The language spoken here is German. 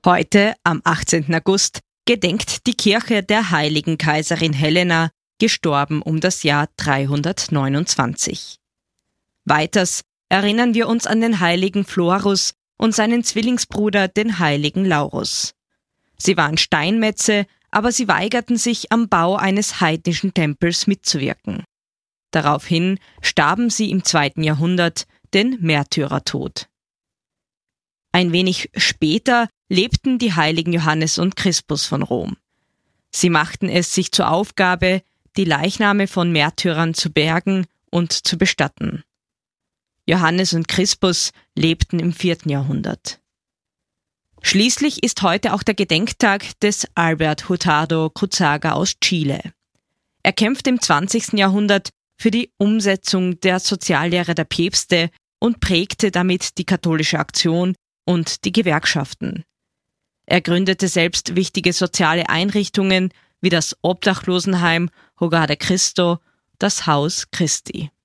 Heute, am 18. August, gedenkt die Kirche der heiligen Kaiserin Helena, gestorben um das Jahr 329. Weiters erinnern wir uns an den heiligen Florus und seinen Zwillingsbruder, den heiligen Laurus. Sie waren Steinmetze, aber sie weigerten sich, am Bau eines heidnischen Tempels mitzuwirken. Daraufhin starben sie im 2. Jahrhundert den Märtyrertod. Ein wenig später lebten die heiligen Johannes und Crispus von Rom. Sie machten es sich zur Aufgabe, die Leichname von Märtyrern zu bergen und zu bestatten. Johannes und Crispus lebten im 4. Jahrhundert. Schließlich ist heute auch der Gedenktag des Albert Hurtado Cruzaga aus Chile. Er kämpfte im 20. Jahrhundert für die Umsetzung der Soziallehre der Päpste und prägte damit die katholische Aktion und die Gewerkschaften. Er gründete selbst wichtige soziale Einrichtungen wie das Obdachlosenheim Hogar de Cristo, das Haus Christi.